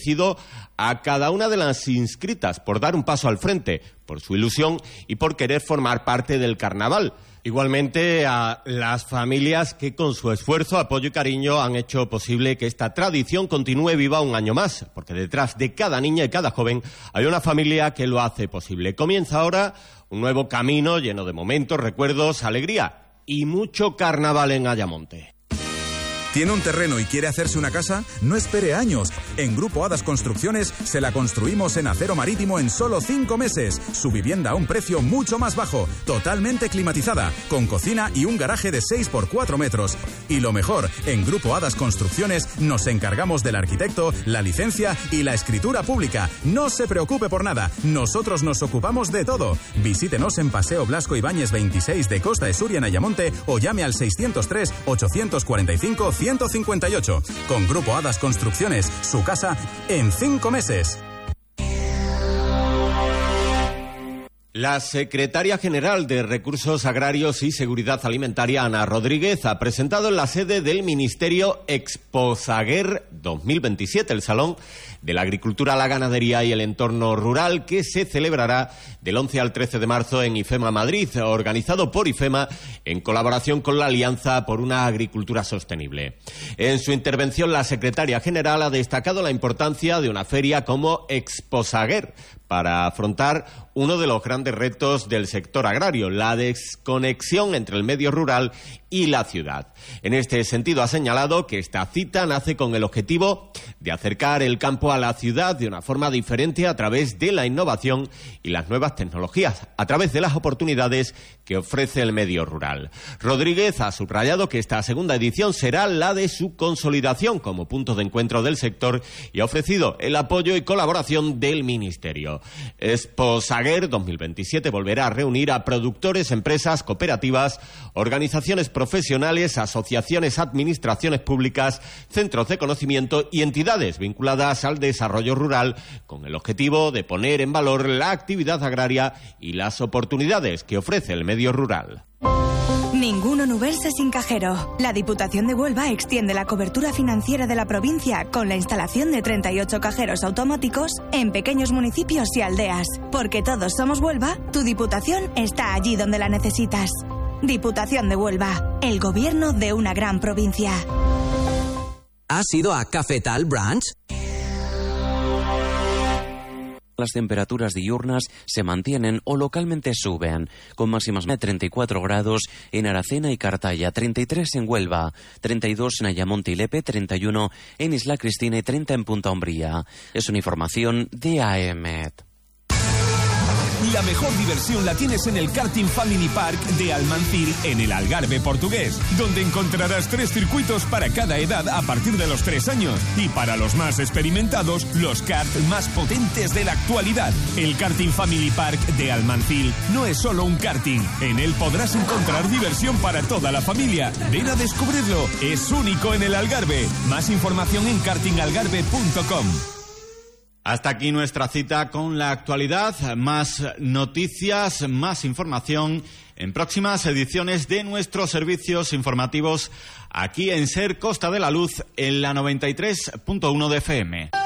agradecido a cada una de las inscritas por dar un paso al frente, por su ilusión y por querer formar parte del carnaval. Igualmente a las familias que con su esfuerzo, apoyo y cariño han hecho posible que esta tradición continúe viva un año más, porque detrás de cada niña y cada joven hay una familia que lo hace posible. Comienza ahora un nuevo camino lleno de momentos, recuerdos, alegría y mucho carnaval en Ayamonte. ¿Tiene un terreno y quiere hacerse una casa? No espere años. En Grupo Hadas Construcciones se la construimos en acero marítimo en solo 5 meses. Su vivienda a un precio mucho más bajo, totalmente climatizada, con cocina y un garaje de 6 por 4 metros. Y lo mejor, en Grupo Hadas Construcciones nos encargamos del arquitecto, la licencia y la escritura pública. No se preocupe por nada, nosotros nos ocupamos de todo. Visítenos en Paseo Blasco Ibáñez 26 de Costa de Suria en Ayamonte o llame al 603 845 158. Con Grupo Hadas Construcciones, su casa en 5 meses. La secretaria general de Recursos Agrarios y Seguridad Alimentaria, Ana Rodríguez, ha presentado en la sede del Ministerio Exposaguer 2027, el Salón de la Agricultura, la Ganadería y el Entorno Rural, que se celebrará del 11 al 13 de marzo en IFEMA Madrid, organizado por IFEMA en colaboración con la Alianza por una Agricultura Sostenible. En su intervención, la secretaria general ha destacado la importancia de una feria como Exposaguer para afrontar uno de los grandes retos del sector agrario, la desconexión entre el medio rural y la ciudad. En este sentido, ha señalado que esta cita nace con el objetivo de acercar el campo a la ciudad de una forma diferente a través de la innovación y las nuevas tecnologías, a través de las oportunidades que ofrece el medio rural. Rodríguez ha subrayado que esta segunda edición será la de su consolidación como punto de encuentro del sector y ha ofrecido el apoyo y colaboración del Ministerio. Exposaguer 2027 volverá a reunir a productores, empresas, cooperativas, organizaciones profesionales, asociaciones, administraciones públicas, centros de conocimiento y entidades vinculadas al desarrollo rural con el objetivo de poner en valor la actividad agraria y las oportunidades que ofrece el medio rural. Ningún Onubense sin cajero. La Diputación de Huelva extiende la cobertura financiera de la provincia con la instalación de 38 cajeros automáticos en pequeños municipios y aldeas. Porque todos somos Huelva, tu Diputación está allí donde la necesitas. Diputación de Huelva, el gobierno de una gran provincia. ¿Has ido a Cafetal Branch? Las temperaturas diurnas se mantienen o localmente suben, con máximas de 34 grados en Aracena y Cartaya, 33 en Huelva, 32 en Ayamonte y Lepe, 31 en Isla Cristina y 30 en Punta Umbría. Es una información de AEMET. La mejor diversión la tienes en el Karting Family Park de Almancil, en el Algarve portugués, donde encontrarás 3 circuitos para cada edad a partir de los 3 años. Y para los más experimentados, los karts más potentes de la actualidad. El Karting Family Park de Almancil no es solo un karting. En él podrás encontrar diversión para toda la familia. Ven a descubrirlo. Es único en el Algarve. Más información en kartingalgarve.com. Hasta aquí nuestra cita con la actualidad. Más noticias, más información en próximas ediciones de nuestros servicios informativos aquí en SER Costa de la Luz en la 93.1 de FM.